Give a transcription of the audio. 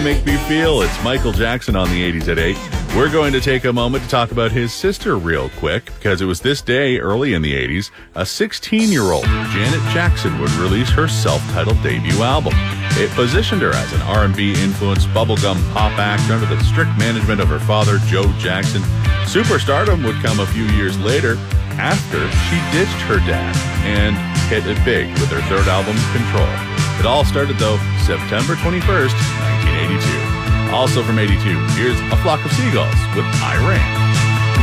Make Me Feel. It's Michael Jackson on the 80s at 8. We're going to take a moment to talk about his sister real quick, because it was this day early in the 80s, a 16-year-old, Janet Jackson, would release her self-titled debut album. It positioned her as an R&B-influenced bubblegum pop act under the strict management of her father, Joe Jackson. Superstardom would come a few years later, after she ditched her dad and hit it big with her third album, Control. It all started, though, September 21st, 1982. Also from 82, here's A Flock of Seagulls with I Ran.